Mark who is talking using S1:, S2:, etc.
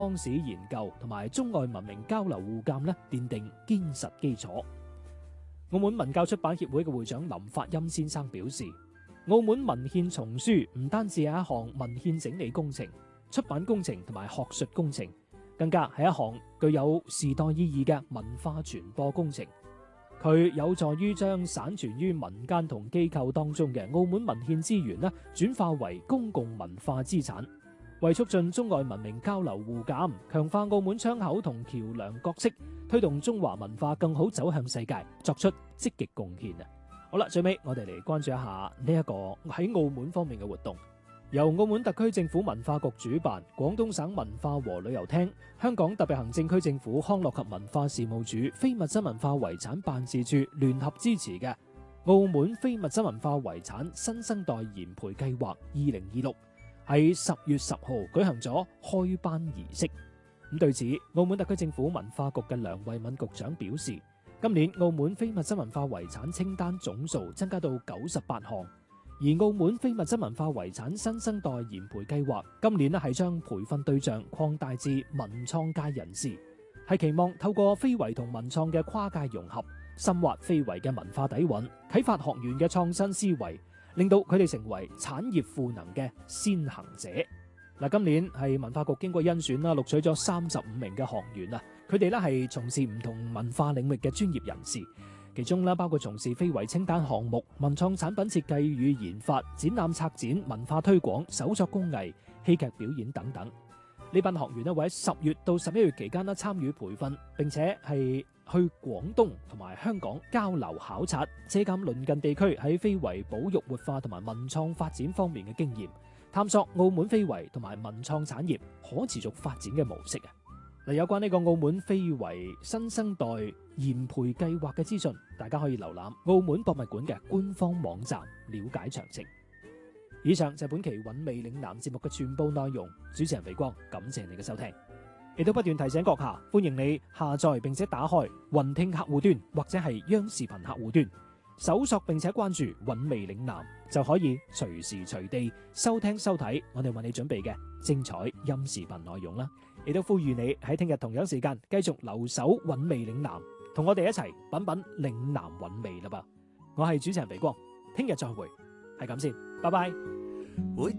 S1: 當史研究同埋中外文明交流互鑒呢，奠定堅實基礎。澳門文教出版協會嘅會長林發欽先生表示，澳門文獻叢書唔單止係一項文獻整理工程、出版工程同埋學術工程，更加係一項具有時代意義嘅文化傳播工程。佢有助於將散存於民間同機構當中嘅澳門文獻資源呢，轉化為公共文化資產，為促進中外文明交流互鑒，強化澳門窗口同橋梁角色，推動中華文化更好走向世界，作出積極貢獻啊！好啦，最尾我哋嚟關注一下呢一個喺澳門方面嘅活動。由澳門特區政府文化局主辦，廣東省文化和旅遊廳、香港特別行政區政府康樂及文化事務署非物質文化遺產辦事處聯合支持嘅澳門非物質文化遺產新生代研培計劃2026喺10月10號舉行咗開班儀式。咁對此，澳門特區政府文化局嘅梁慧敏局長表示，今年澳門非物質文化遺產清單總數增加到98項。而澳門非物質文化遺產新生代研培計劃今年係將培訓對象擴大至文創界人士，係期望透過非遺同文創嘅跨界融合，深挖非遺嘅文化底蘊，啟發學員嘅創新思維，令到佢哋成為產業賦能嘅先行者。嗱，今年係文化局經過甄選啦，錄取咗35名嘅學員啊，佢哋咧係從事唔同文化領域嘅專業人士。其中包括從事非遺清單項目、文創產品設計與研發、展覽策展、文化推廣、手作工藝、戲劇表演等等。呢班學員會喺10月到11月期間參與培訓，並且係去廣東同埋香港交流考察，借鑒鄰近地區喺非遺保育活化同埋文創發展方面嘅經驗，探索澳門非遺同埋文創產業可持續發展嘅模式啊！有關呢個澳門非遺新生代研培計劃嘅資訊，大家可以瀏覽澳門博物館嘅官方網站了解詳情。以上就係本期韻味嶺南節目嘅全部內容。主持人肥光，感謝你嘅收聽。亦都不斷提醒閣下，歡迎你下載並且打開雲聽客戶端或者係央視頻客戶端，搜索並且關注韻味嶺南，就可以隨時隨地收聽收睇我哋為你準備嘅精彩音視頻內容啦。亦都呼籲你喺聽日同樣時間繼續留守韻味嶺南，同我哋一齊品品嶺南韻味啦噃。我係主持人肥光，聽日再會，係咁先，拜拜。